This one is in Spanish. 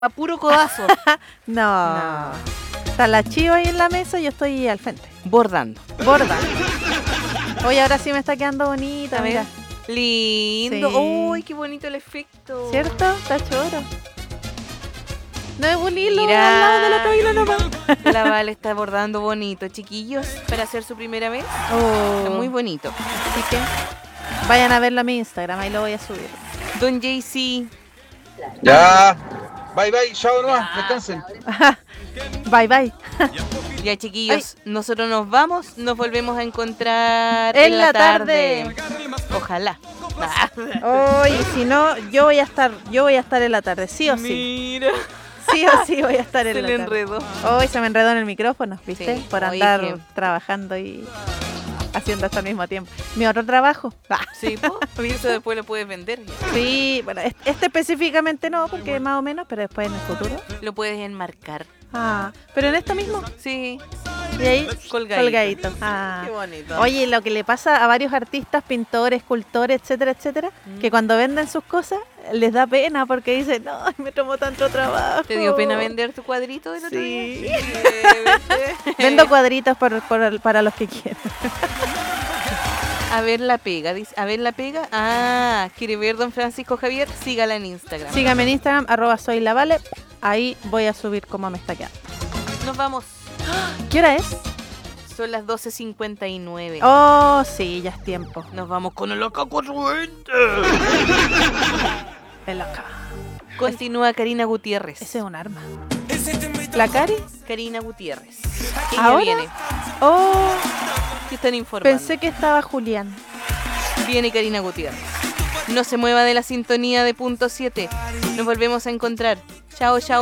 a puro codazo. No. Está la Chiva ahí en la mesa y yo estoy al frente. Bordando. Borda. Oye, ahora sí me está quedando bonita, A ver. mira. Lindo. Sí. Uy, qué bonito el efecto. ¿Cierto? Está choro. No es un hilo Mira. al lado del otro hilo nomás. La Vale está bordando bonito, chiquillos, para hacer su primera vez. Oh. Está muy bonito. Así que vayan a verlo a mi Instagram, ahí lo voy a subir. Don JC. Ya. Bye, bye. Chao nomás. Descansen. Bye, bye. Ya, chiquillos, nosotros nos vamos, nos volvemos a encontrar En la tarde. Ojalá. Oye, si no, yo voy a estar en la tarde, sí o sí. Mira, Sí o sí voy a estar en se la le tarde. enredó. Hoy se me enredó en el micrófono, ¿viste? Sí, Por oye, andar que- trabajando y haciendo esto al mismo tiempo. Mi otro trabajo. Sí, po, y eso después lo puedes vender. Sí, bueno, este específicamente no, porque más o menos, pero después en el futuro. Lo puedes enmarcar. Ah, pero en esto mismo. Sí, Y ahí, colgadito. Ah. Qué bonito. Oye, lo que le pasa a varios artistas, pintores, escultores, etcétera, etcétera, que cuando venden sus cosas les da pena porque dicen, no, me tomó tanto trabajo. ¿Te dio pena vender tu cuadrito del otro Sí. día? Vendo cuadritos para los que quieran. A ver la pega, dice. A ver la pega. Ah, ¿quiere ver don Francisco Javier? Sígala en Instagram. Sígame en Instagram, @soylavale. Ahí voy a subir cómo me está quedando. Nos vamos. ¿Qué hora es? Son las 12:59. Oh, sí, ya es tiempo. Nos vamos con el AK420. El acá. Continúa Karina Gutiérrez. Ese es un arma. ¿La Cari? Karina Gutiérrez. Ella ¿Ahora? viene. Oh, ¿Qué están informando? pensé que estaba Julián. Viene Karina Gutiérrez. No se mueva de la sintonía de punto 7. Nos volvemos a encontrar. Chao, chao.